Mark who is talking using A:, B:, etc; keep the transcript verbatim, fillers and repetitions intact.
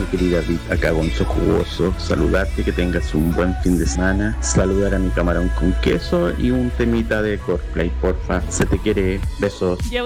A: querida Vic, acá Gonzo Jugoso, saludarte, que tengas un buen fin de semana, saludar a mi camarón con queso y un temita de cosplay, porfa, se te quiere, besos.
B: Ya